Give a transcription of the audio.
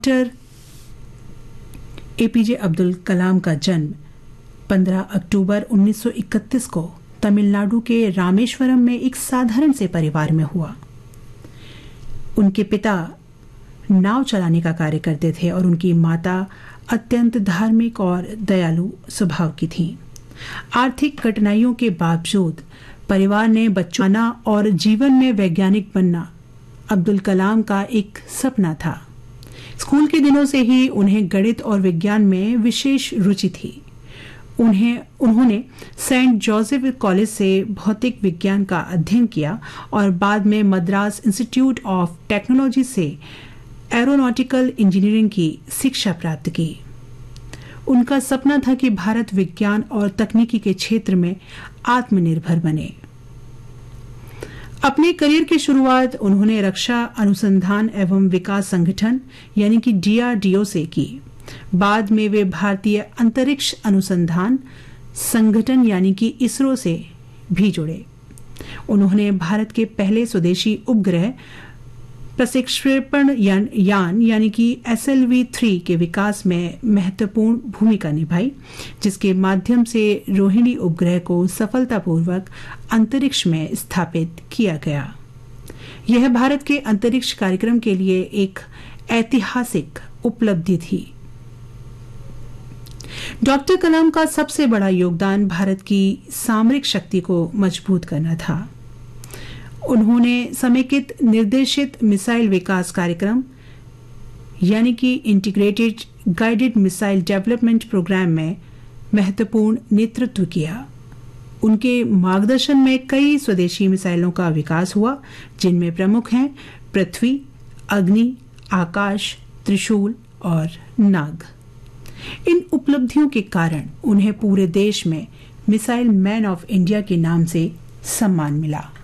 Doctor APJ Abdul Kalam का जन्म 15 अक्टूबर 1931 को तमिलनाडु के रामेश्वरम में एक साधारण से परिवार में हुआ। उनके पिता नाव चलाने का कार्य करते थे और उनकी माता अत्यंत धार्मिक और दयालु स्वभाव की थीं। आर्थिक कठिनाइयों के बावजूद परिवार ने बच्चों और जीवन में वैज्ञानिक बनना अब्दुल कलाम का एक सपना था। स्कूल के दिनों से ही उन्हें गणित और विज्ञान में विशेष रुचि थी। उन्होंने सेंट जोसेफ कॉलेज से भौतिक विज्ञान का अध्ययन किया और बाद में मद्रास इंस्टीट्यूट ऑफ टेक्नोलॉजी से एरोनॉटिकल इंजीनियरिंग की शिक्षा प्राप्त की। उनका सपना था कि भारत विज्ञान और तकनीकी के क्षेत्र में आत्मनिर्भर बने। अपने करियर की शुरुआत उन्होंने रक्षा अनुसंधान एवं विकास संगठन यानी कि DRDO से की। बाद में वे भारतीय अंतरिक्ष अनुसंधान संगठन यानी कि इसरो से भी जुड़े। उन्होंने भारत के पहले स्वदेशी उपग्रह प्रक्षेपण यान यानी कि SLV-3 के विकास में महत्वपूर्ण भूमिका निभाई, जिसके माध्यम से रोहिणी उपग्रह को सफलतापूर्वक अंतरिक्ष में स्थापित किया गया। यह भारत के अंतरिक्ष कार्यक्रम के लिए एक ऐतिहासिक उपलब्धि थी। डॉक्टर कलाम का सबसे बड़ा योगदान भारत की सामरिक शक्ति को मजबूत करना था। उन्होंने समेकित निर्देशित मिसाइल विकास कार्यक्रम यानी कि integrated guided missile development programme में महत्वपूर्ण नेतृत्व किया। उनके मार्गदर्शन में कई स्वदेशी मिसाइलों का विकास हुआ, जिनमें प्रमुख हैं पृथ्वी, अग्नि, आकाश, त्रिशूल और नाग। इन उपलब्धियों के कारण उन्हें पूरे देश में मिसाइल मैन ऑफ इंडिया के नाम से सम्मान मिला।